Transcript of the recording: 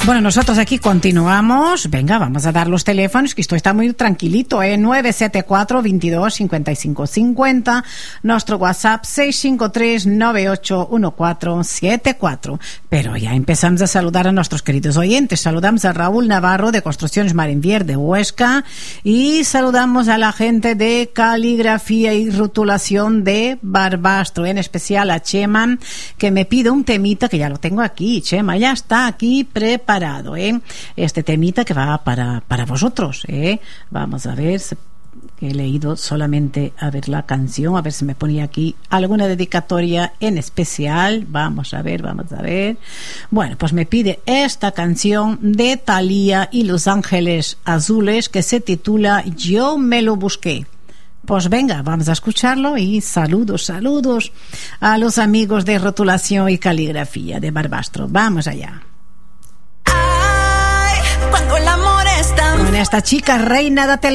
Bueno, nosotros aquí continuamos. Venga, vamos a dar los teléfonos, que esto está muy tranquilito, 974-22-55-50. Nuestro WhatsApp 653-981474. Pero ya empezamos a saludar a nuestros queridos oyentes. Saludamos a Raúl Navarro de Construcciones Marinvier de Huesca y saludamos a la gente de Caligrafía y Rotulación de Barbastro, en especial a Chema, que me pide un temita que ya lo tengo aquí. Chema, ya está aquí preparado. Este temita que va para vosotros. Vamos a ver, que he leído solamente a ver la canción, a ver si me ponía aquí alguna dedicatoria en especial. Vamos a ver. Bueno, pues me pide esta canción de Thalía y Los Ángeles Azules, que se titula Yo me lo busqué. Pues venga, vamos a escucharlo y saludos a los amigos de Rotulación y Caligrafía de Barbastro. Vamos allá. Cuando el amor está Con esta chica reina de